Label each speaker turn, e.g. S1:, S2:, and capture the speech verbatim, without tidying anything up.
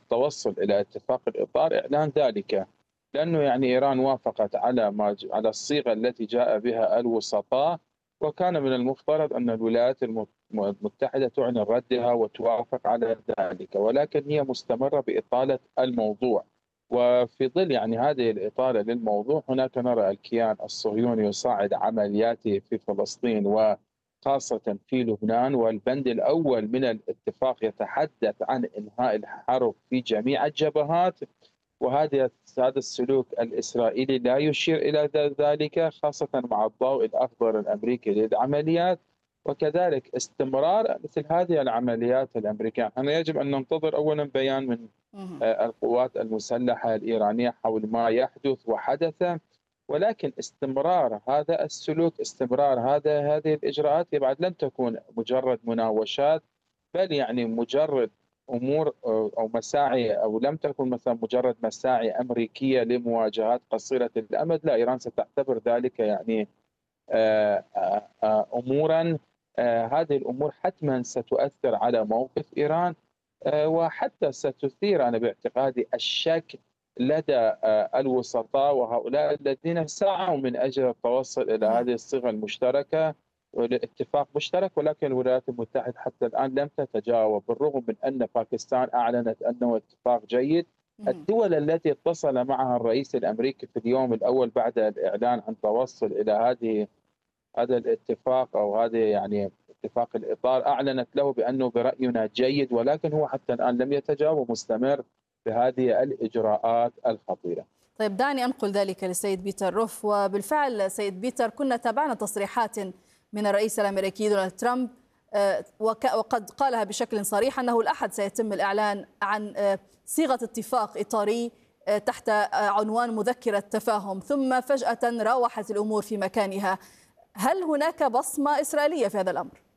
S1: التوصل إلى اتفاق الإطار إعلان ذلك، لأنه يعني إيران وافقت على ما ج على الصيغة التي جاء بها الوسطاء، وكان من المفترض أن الولايات المت المتحدة تعلن ردها وتوافق على ذلك، ولكن هي مستمرة بإطالة الموضوع. وفي ظل يعني هذه الإطالة للموضوع، هناك نرى الكيان الصهيوني يصعد عملياته في فلسطين وخاصة في لبنان، والبند الأول من الاتفاق يتحدث عن إنهاء الحرب في جميع الجبهات، وهذا هذا السلوك الإسرائيلي لا يشير إلى ذلك، خاصة مع الضوء الأخضر الأمريكي للعمليات، وكذلك استمرار مثل هذه العمليات الأمريكية. أنا يجب أن ننتظر أولا بيان من
S2: اهم.
S1: آه، القوات المسلحة الإيرانية حول ما يحدث وحدث، ولكن استمرار هذا السلوك، استمرار هذا هذه الإجراءات هي بعد لم تكن مجرد مناوشات، بل يعني مجرد امور او أو مساعي، او لم تكن مثلا مجرد مساعي امريكيه لمواجهات قصيره الامد. لا، ايران ستعتبر ذلك يعني آه، آه، آه، امورا، آه، هذه الامور حتما ستؤثر على موقف ايران، آه، وحتى ستثير انا باعتقادي الشك لدى آه، الوسطاء وهؤلاء الذين سعوا من اجل التوصل الى
S2: اهم.
S1: هذه الصيغه المشتركه ولاتفاق مشترك، ولكن الولايات المتحده حتى الان لم تتجاوب، بالرغم من ان باكستان اعلنت انه اتفاق جيد.
S2: اهم.
S1: الدول التي اتصل معها الرئيس الامريكي في اليوم الاول بعد الاعلان عن توصل الى هذه هذا الاتفاق او هذه يعني اتفاق الاطار، اعلنت له بانه براينا جيد، ولكن هو حتى الان لم يتجاوب ومستمر بهذه الاجراءات الخطيره.
S2: طيب دعني أنقل ذلك للسيد بيتر روف. وبالفعل سيد بيتر، كنا تابعنا تصريحات من الرئيس الأمريكي دونالد ترامب، آه، وك- وقد قالها بشكل صريح أنه الأحد سيتم الإعلان عن آه، صيغة اتفاق إطاري آه، تحت آه، عنوان مذكرة تفاهم، ثم فجأة راوحت الأمور في مكانها. هل هناك بصمة إسرائيلية في هذا الأمر؟